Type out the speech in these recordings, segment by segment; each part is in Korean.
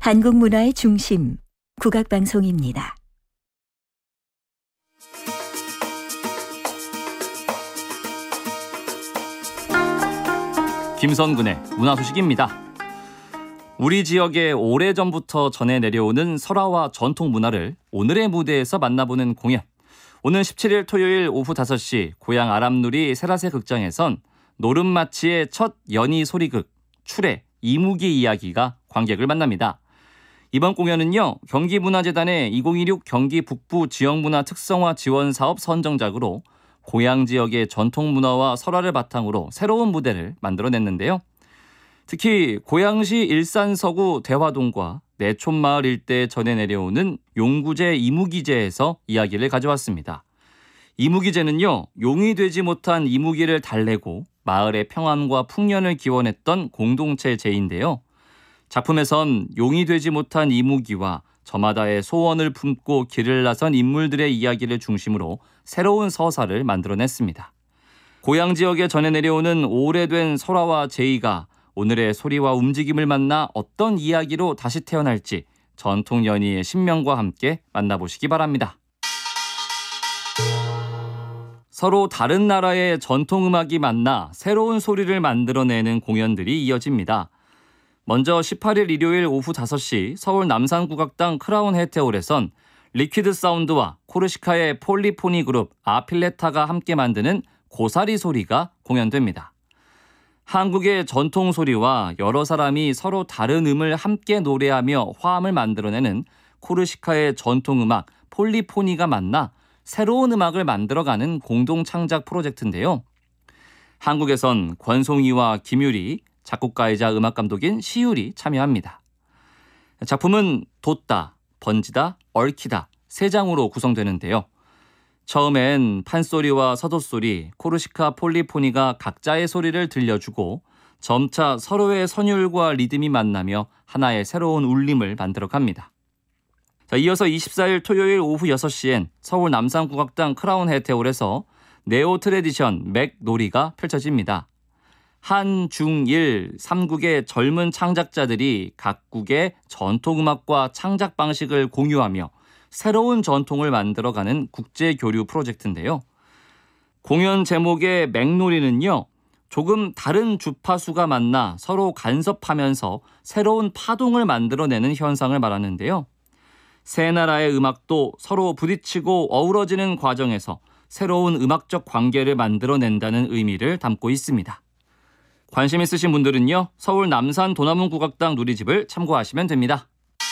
한국 문화의 중심, 국악방송입니다. 김선근의 문화소식입니다. 우리 지역에 오래전부터 전해 내려오는 설화와 전통 문화를 오늘의 무대에서 만나보는 공연. 오는 17일 토요일 오후 5시 고향 아람누리 세라세 극장에선 노름마치의 첫 연희 소리극 출애 이무기 이야기가 관객을 만납니다. 이번 공연은요, 경기문화재단의 2016 경기 북부 지역문화 특성화 지원 사업 선정작으로 고향 지역의 전통 문화와 설화를 바탕으로 새로운 무대를 만들어냈는데요. 특히 고양시 일산서구 대화동과 내촌마을 일대에 전해 내려오는 용구제 이무기제에서 이야기를 가져왔습니다. 이무기제는요, 용이 되지 못한 이무기를 달래고 마을의 평안과 풍년을 기원했던 공동체 제인데요. 작품에선 용이 되지 못한 이무기와 저마다의 소원을 품고 길을 나선 인물들의 이야기를 중심으로 새로운 서사를 만들어냈습니다. 고향 지역에 전해 내려오는 오래된 설화와 제의가 오늘의 소리와 움직임을 만나 어떤 이야기로 다시 태어날지 전통 연희의 신명과 함께 만나보시기 바랍니다. 서로 다른 나라의 전통음악이 만나 새로운 소리를 만들어내는 공연들이 이어집니다. 먼저 18일 일요일 오후 5시 서울 남산국악당 크라운 해태홀에선 리퀴드 사운드와 코르시카의 폴리포니 그룹 아필레타가 함께 만드는 고사리 소리가 공연됩니다. 한국의 전통 소리와 여러 사람이 서로 다른 음을 함께 노래하며 화음을 만들어내는 코르시카의 전통음악 폴리포니가 만나 새로운 음악을 만들어가는 공동창작 프로젝트인데요. 한국에선 권송이와 김유리, 작곡가이자 음악감독인 시율이 참여합니다. 작품은 돋다, 번지다, 얽히다 세 장으로 구성되는데요. 처음엔 판소리와 서도소리, 코르시카 폴리포니가 각자의 소리를 들려주고 점차 서로의 선율과 리듬이 만나며 하나의 새로운 울림을 만들어갑니다. 이어서 24일 토요일 오후 6시엔 서울 남산국악당 크라운 해태홀에서 네오 트래디션 맥 놀이가 펼쳐집니다. 한, 중, 일, 3국의 젊은 창작자들이 각국의 전통음악과 창작 방식을 공유하며 새로운 전통을 만들어가는 국제교류 프로젝트인데요. 공연 제목의 맥놀이는요, 조금 다른 주파수가 만나 서로 간섭하면서 새로운 파동을 만들어내는 현상을 말하는데요. 세 나라의 음악도 서로 부딪히고 어우러지는 과정에서 새로운 음악적 관계를 만들어낸다는 의미를 담고 있습니다. 관심 있으신 분들은요, 서울 남산 도남문 국악당 누리집을 참고하시면 됩니다.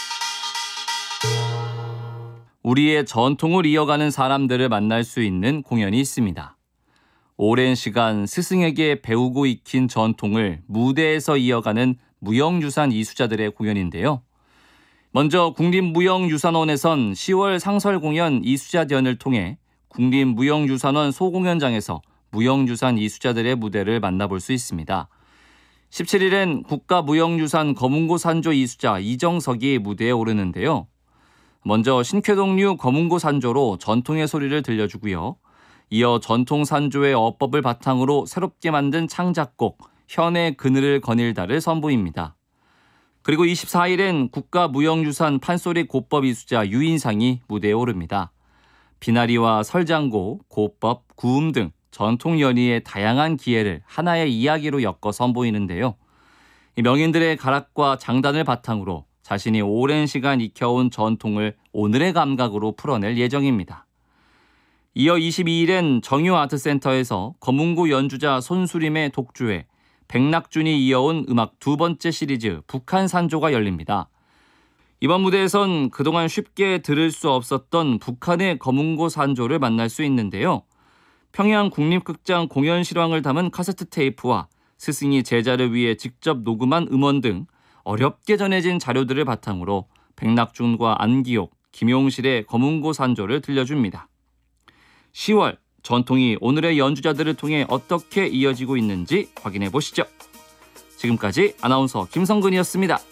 우리의 전통을 이어가는 사람들을 만날 수 있는 공연이 있습니다. 오랜 시간 스승에게 배우고 익힌 전통을 무대에서 이어가는 무형유산 이수자들의 공연인데요. 먼저 국립무형유산원에선 10월 상설공연 이수자전을 통해 국립무형유산원 소공연장에서 무형유산 이수자들의 무대를 만나볼 수 있습니다. 17일엔 국가무형유산 거문고 산조 이수자 이정석이 무대에 오르는데요. 먼저 신쾌동류 거문고 산조로 전통의 소리를 들려주고요. 이어 전통 산조의 어법을 바탕으로 새롭게 만든 창작곡 현의 그늘을 거닐다를 선보입니다. 그리고 24일엔 국가무형유산 판소리 고법 이수자 유인상이 무대에 오릅니다. 비나리와 설장고, 고법, 구음 등 전통 연희의 다양한 기회를 하나의 이야기로 엮어 선보이는데요. 명인들의 가락과 장단을 바탕으로 자신이 오랜 시간 익혀온 전통을 오늘의 감각으로 풀어낼 예정입니다. 이어 22일엔 정유아트센터에서 거문고 연주자 손수림의 독주회, 백낙준이 이어온 음악 두 번째 시리즈 북한산조가 열립니다. 이번 무대에선 그동안 쉽게 들을 수 없었던 북한의 거문고 산조를 만날 수 있는데요. 평양 국립극장 공연 실황을 담은 카세트 테이프와 스승이 제자를 위해 직접 녹음한 음원 등 어렵게 전해진 자료들을 바탕으로 백낙준과 안기옥, 김용실의 거문고 산조를 들려줍니다. 10월 전통이 오늘의 연주자들을 통해 어떻게 이어지고 있는지 확인해 보시죠. 지금까지 아나운서 김성근이었습니다.